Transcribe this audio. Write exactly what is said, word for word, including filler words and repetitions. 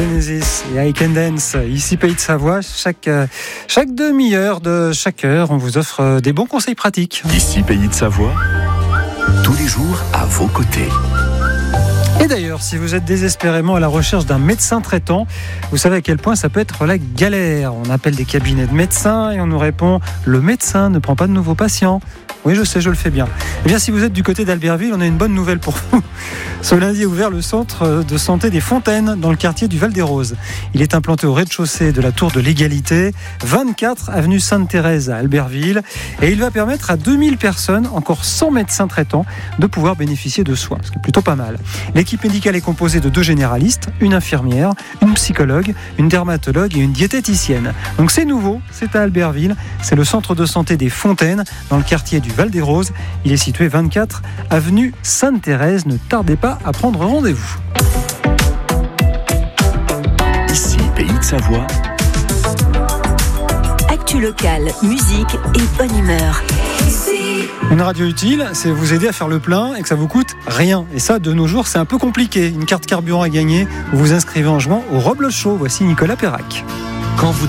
Genesis et I Can Dance, ici Pays de Savoie. Chaque, chaque demi-heure de chaque heure, on vous offre des bons conseils pratiques. Ici Pays de Savoie, tous les jours à vos côtés. Et d'ailleurs, si vous êtes désespérément à la recherche d'un médecin traitant, vous savez à quel point ça peut être la galère. On appelle des cabinets de médecins et on nous répond « Le médecin ne prend pas de nouveaux patients ». Oui, je sais, je le fais bien. Eh bien, si vous êtes du côté d'Albertville, on a une bonne nouvelle pour vous. Ce lundi est ouvert le centre de santé des Fontaines dans le quartier du Val-des-Roses. Il est implanté au rez-de-chaussée de la Tour de l'Égalité, vingt-quatre avenue Sainte-Thérèse à Albertville. Et il va permettre à deux mille personnes, encore sans médecin traitant, de pouvoir bénéficier de soins, ce qui est plutôt pas mal. L'équipe médicale est composée de deux généralistes, une infirmière, une psychologue, une dermatologue et une diététicienne. Donc c'est nouveau, c'est à Albertville, c'est le centre de santé des Fontaines dans le quartier du Val-des-Roses. Il est situé vingt-quatre avenue Sainte-Thérèse. Ne tardez pas à prendre rendez-vous. Ici, Pays de Savoie. Actu locale, musique et bonne humeur. Une radio utile, c'est vous aider à faire le plein et que ça vous coûte rien. Et ça, de nos jours, c'est un peu compliqué. Une carte carburant à gagner, vous vous inscrivez en jouant au Robles Show. Voici Nicolas Perrac. Quand vous